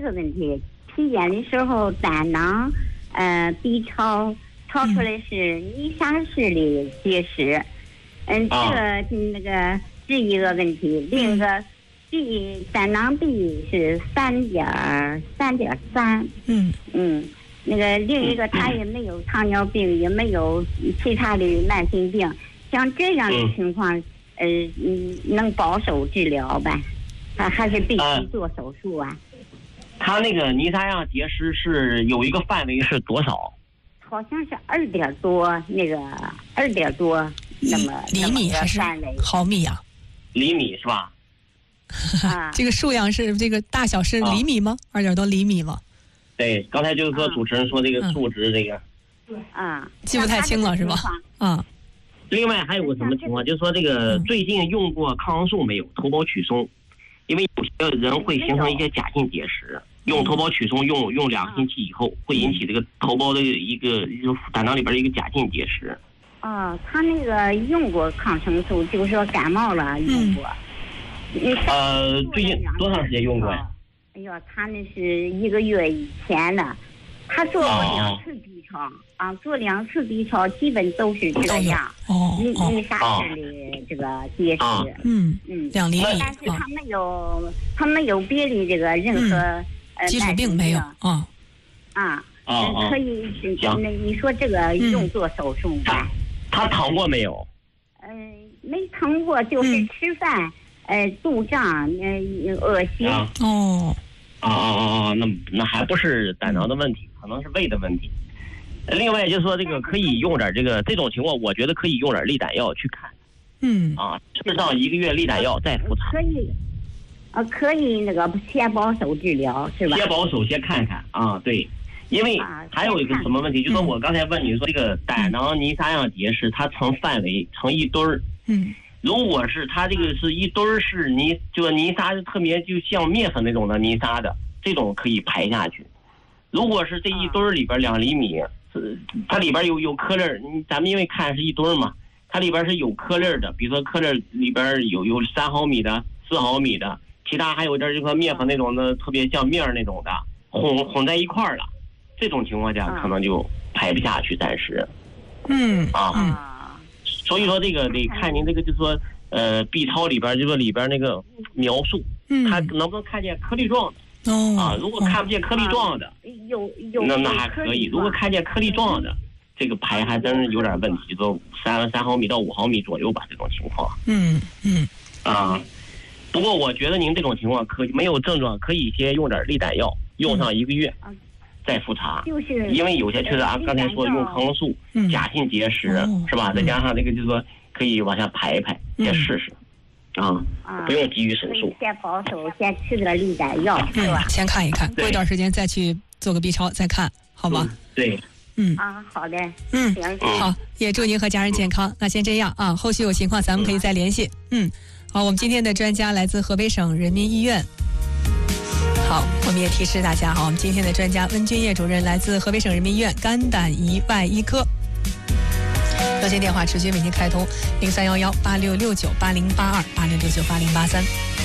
个问题，体检的时候胆囊B 超出来是泥沙式的结石，这个那个是一个问题，另一个胆囊壁是3.3，那个另一个他也没有糖尿病，也没有其他的慢性病，像这样的情况，能保守治疗吧？还是必须做手术啊？ 他那个泥沙样结石是有一个范围是多少？ 好像是2点多，那个2点多那么厘米还是毫米啊？ 厘米是吧？ 这个数量是这个大小是厘米吗？2点多厘米吗？ 对，刚才就是说主持人说这个数值这个， 记不太清了是吧？ 另外还有个什么情况，就是说这个最近用过抗生素没有？头孢曲松，因为有些人会形成一些假性结石，用头孢曲松用2个星期以后，会引起这个头孢的一个胆囊里边的一个假性结石。 他那个用过抗生素，就是说感冒了用过。 最近多长时间用过呀？ 哎呦，他那是1个月以前的，他做过2次 B 超做2次 B 超，基本都是这样。泥沙式的这个结石 ，2厘米。 但是他没有别的这个任何基础病没有可以那你说这个用做手术吧？ 他疼过没有？ 没疼过，就是吃饭肚胀恶心。 那还不是胆囊的问题，可能是胃的问题。另外就是说这个可以用点这种情况，我觉得可以用点利胆药去看。吃上1个月利胆药再复查。 可以那个先保守治疗是吧？ 先保守先看看对。因为还有一个什么问题，就是说我刚才问你说这个胆囊泥沙样结石，它成范围成一堆儿。如果是它这个是一堆儿是就是泥沙是特别就像面粉那种的泥沙的，这种可以排下去。如果是这一堆儿里边2厘米，它里边有颗粒儿，咱们因为看是一堆儿嘛，它里边是有颗粒儿的，比如说颗粒里边有3毫米的、4毫米的，其他还有点就说面粉那种的，特别像面儿那种的，混在一块儿了。这种情况下可能就排不下去，暂时。所以说这个得看您这个就是说B 超里边就说里边那个描述，他能不能看见颗粒状的？如果看不见颗粒状的，那还可以。如果看见颗粒状的，这个排还真是有点问题，就说3毫米到5毫米左右吧，这种情况。不过我觉得您这种情况没有症状，可以先用点利胆药，用上1个月。再复查，因为有些确实刚才说用抗生素假性结石是吧？再加上这个就是说可以往下排一排，先试试不用急于手术。 先保守，先吃点利胆药是吧？ 先看一看，过一段时间再去做个 B 超再看，好吗？ 对。 好的。 好，也祝您和家人健康。那先这样后续有情况咱们可以再联系。好，我们今天的专家来自河北省人民医院。好，我们也提示大家我们今天的专家温君叶主任来自河北省人民医院肝胆胰外医科。热线电话持续为您开通，031186698082，86698083。